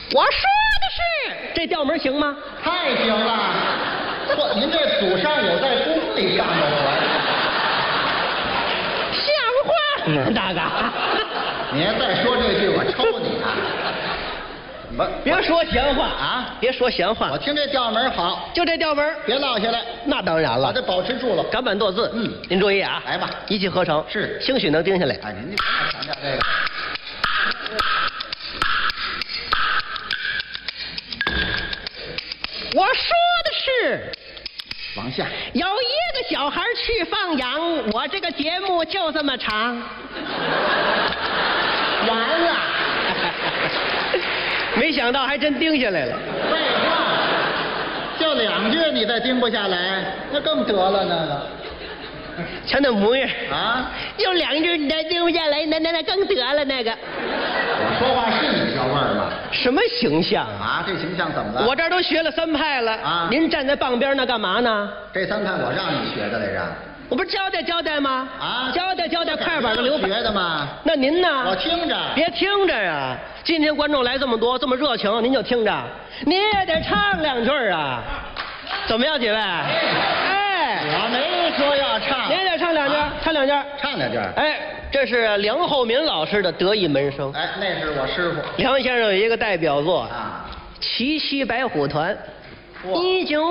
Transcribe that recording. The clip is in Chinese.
我说的是这调门行吗？ 太行了！嚯，您这祖上有在宫里干的活呀？ 像话吗，大哥？ 你要再说这句，我抽你啊！ 别说闲话啊！ 别说闲话， 我听这调门好， 就这调门， 别落下来。 那当然了， 把这保持住了。 赶板跺字。您注意啊， 来吧， 一气呵成， 是， 兴许能盯下来。 哎，您别强调这个。 我说的是， 往下。 有一个小孩去放羊，我这个节目就这么长。完了，没想到还真盯下来了。 废话，就2句你再盯不下来，那更得了那个。 瞧那模样啊！ 就2句你再盯不下来，那更得了那个。 我说话是你这味儿吗？ 什么形象啊？这形象怎么了？ 我这儿都学了3派了啊！ 您站在傍边那干嘛呢？ 这3派我让你学的来着。 我不是交代吗？ 啊！ 交代快板的留学的吗？ 那您呢？ 我听着。 别听着呀！今天观众来这么多，这么热情，您就听着，您也得唱2句啊！怎么样，几位？哎， 我没说要唱。 您也得唱2句，唱2句， 唱2句。 哎，这是梁厚民老师的得意门生。 哎，那是我师傅。 梁先生有一个代表作啊， 《齐溪白虎团》，19